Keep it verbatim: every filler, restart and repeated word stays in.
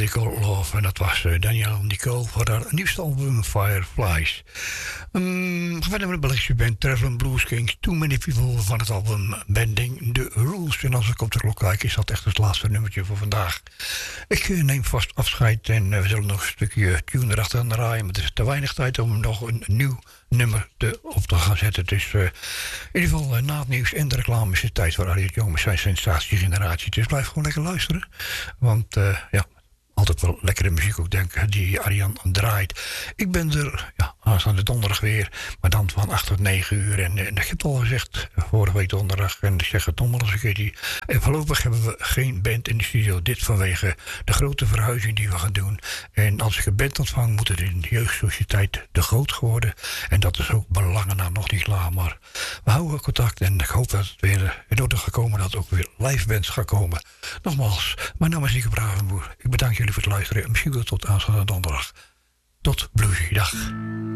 Radical Love. En dat was uh, Danielle Nicole voor haar nieuwste album Fireflies. Um, verder met de Belgische band Traveling Blues Kings. Too Many People van het album Bending the Rules. En als ik op de klok kijk is dat echt het laatste nummertje voor vandaag. Ik uh, neem vast afscheid en uh, we zullen nog een stukje tune erachteraan draaien. Maar het is te weinig tijd om nog een nieuw nummer te, op te gaan zetten. Dus uh, in ieder geval uh, na het nieuws en de reclame is het tijd voor Harriet Jong met zijn sensatiegeneratie. Dus blijf gewoon lekker luisteren. Want uh, ja, altijd wel lekkere muziek ook, denk ik, die Arjan draait. Ik ben er ja, aanstaande donderdag weer, maar dan van acht tot negen uur. En, en ik heb het al gezegd, vorige week donderdag, en ik zeg het nog maar eens een keertje. En voorlopig hebben we geen band in de studio. Dit vanwege de grote verhuizing die we gaan doen. En als ik een band ontvang, moet het in de jeugdsociëteit De Groot geworden. En dat is ook belangen na nog niet klaar. Maar we houden contact en ik hoop dat het weer in orde gaat komen, dat ook weer live bands gaan komen. Nogmaals, mijn naam is Nico Bravenboer. Ik bedank jullie voor het luisteren en misschien wel tot aanstaande donderdag. Tot bluesy, dag.